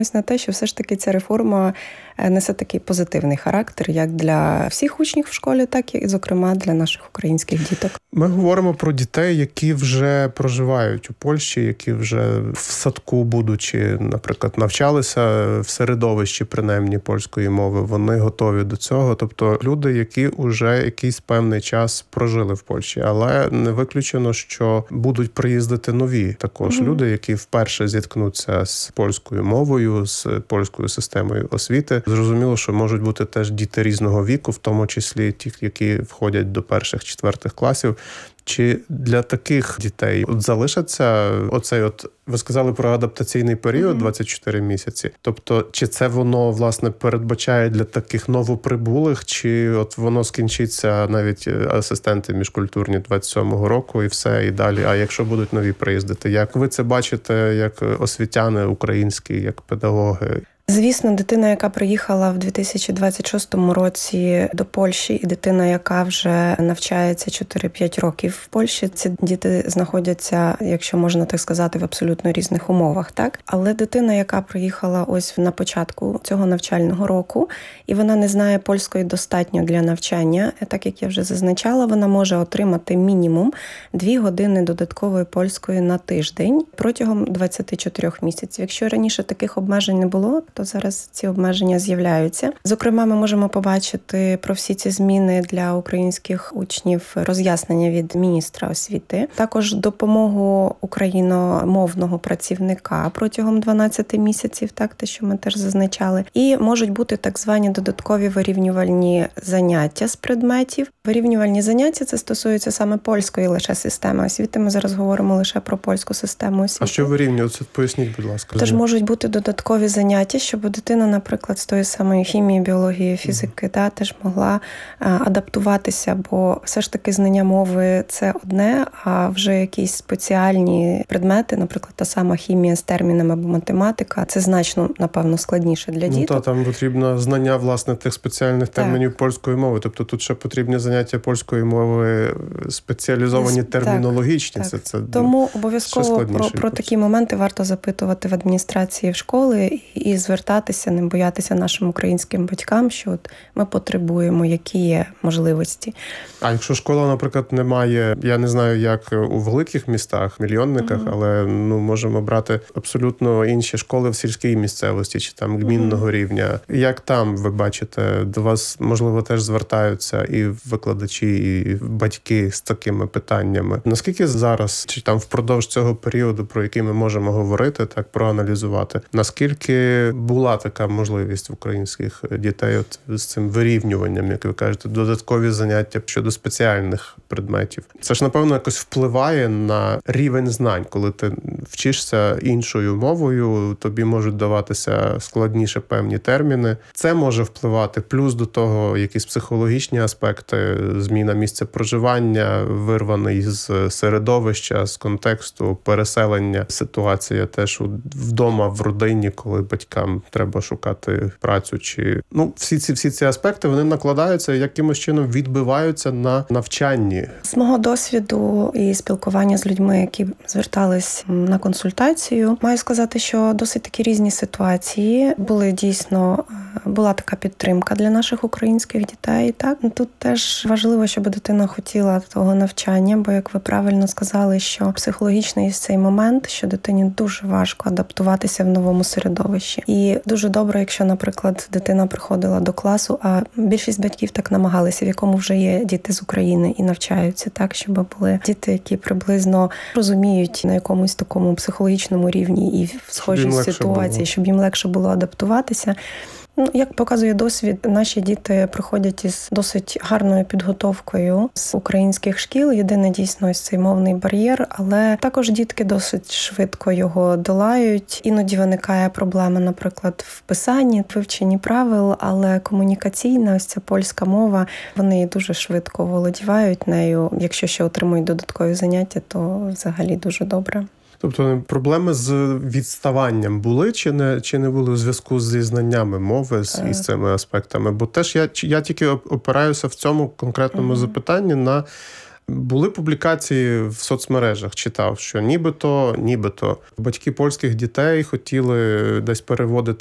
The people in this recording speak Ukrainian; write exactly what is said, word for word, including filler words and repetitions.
Ось на те, що все ж таки ця реформа несе такий позитивний характер, як для всіх учнів в школі, так і, зокрема, для наших українських діток. Ми говоримо про дітей, які вже проживають у Польщі, які вже в садку, будучи, наприклад, навчалися в середовищі, принаймні, польської мови, вони готові до цього. Тобто люди, які вже якийсь певний час прожили в Польщі. Але не виключено, що будуть приїздити нові також mm-hmm. люди, які вперше зіткнуться з польською мовою, з польською системою освіти. Зрозуміло, що можуть бути теж діти різного віку, в тому числі ті, які входять до перших-четвертих класів. Чи для таких дітей от залишаться оцей от, ви сказали про адаптаційний період, двадцять чотири місяці. Тобто, чи це воно, власне, передбачає для таких новоприбулих, чи от воно скінчиться навіть асистенти міжкультурні двадцять сьомого року і все, і далі. А якщо будуть нові приїздити? Як ви це бачите, як освітяни українські, як педагоги? Звісно, дитина, яка приїхала в дві тисячі двадцять шостому році до Польщі, і дитина, яка вже навчається чотири-п'ять років в Польщі, ці діти знаходяться, якщо можна так сказати, в абсолютно різних умовах, так? Але дитина, яка приїхала ось на початку цього навчального року, і вона не знає польської достатньо для навчання, так як я вже зазначала, вона може отримати мінімум дві години додаткової польської на тиждень протягом двадцяти чотирьох місяців. Якщо раніше таких обмежень не було, то зараз ці обмеження з'являються. Зокрема, ми можемо побачити про всі ці зміни для українських учнів роз'яснення від міністра освіти. Також допомогу україномовного працівника протягом дванадцяти місяців, так, те, що ми теж зазначали. І можуть бути так звані додаткові вирівнювальні заняття з предметів. Вирівнювальні заняття – це стосується саме польської лише системи освіти. Ми зараз говоримо лише про польську систему освіти. А що вирівнюється? Поясніть, будь ласка. Тож можуть бути додаткові заняття, щоб дитина, наприклад, з тої самої хімії, біології, фізики, mm. та, теж могла адаптуватися, бо все ж таки знання мови – це одне, а вже якісь спеціальні предмети, наприклад, та сама хімія з термінами або математика, це значно, напевно, складніше для діток. Ну, та, там потрібно знання, власне, тих спеціальних термінів так. польської мови. Тобто тут ще потрібні заняття польської мови спеціалізовані, термінологічні. Так, це, це Тому обов'язково про, про такі моменти варто запитувати в адміністрації в школи і звертатися, не боятися нашим українським батькам, що от ми потребуємо, які є можливості. А якщо школа, наприклад, не має, я не знаю, як у великих містах, мільйонниках, mm-hmm. але ну можемо брати абсолютно інші школи в сільській місцевості чи там гмінного mm-hmm. рівня. Як там, ви бачите, до вас, можливо, теж звертаються і викладачі, і батьки з такими питаннями? Наскільки зараз, чи там впродовж цього періоду, про який ми можемо говорити, так проаналізувати, наскільки була така можливість в українських дітей от з цим вирівнюванням, як ви кажете, додаткові заняття щодо спеціальних предметів? Це ж, напевно, якось впливає на рівень знань. Коли ти вчишся іншою мовою, тобі можуть даватися складніше певні терміни. Це може впливати. Плюс до того якісь психологічні аспекти, зміна місця проживання, вирваний з середовища, з контексту, переселення. Ситуація теж вдома, в родині, коли батькам треба шукати працю. Чи ну всі ці всі ці аспекти, вони накладаються, якимось чином відбиваються на навчанні. З мого досвіду і спілкування з людьми, які звертались на консультацію, маю сказати, що досить такі різні ситуації були. Дійсно, була така підтримка для наших українських дітей. Так, тут теж важливо, щоб дитина хотіла того навчання, бо, як ви правильно сказали, що психологічний є цей момент, що дитині дуже важко адаптуватися в новому середовищі. І дуже добре, якщо, наприклад, дитина приходила до класу, а більшість батьків так намагалися, в якому вже є діти з України і навчаються, так, щоб були діти, які приблизно розуміють на якомусь такому психологічному рівні і в схожій ситуації, було. щоб їм легше було адаптуватися. Ну, як показує досвід, наші діти приходять із досить гарною підготовкою з українських шкіл. Єдине, дійсно, ось цей мовний бар'єр, але також дітки досить швидко його долають. Іноді виникає проблема, наприклад, в писанні, в вивченні правил, але комунікаційна, ось ця польська мова, вони її дуже швидко володівають нею. Якщо ще отримують додаткові заняття, то взагалі дуже добре. Тобто проблеми з відставанням були чи не, чи не були у зв'язку зі знаннями мови, з, із цими аспектами? Бо теж я, я тільки опираюся в цьому конкретному mm-hmm. запитанні на Були публікації в соцмережах, читав, що нібито, нібито батьки польських дітей хотіли десь переводити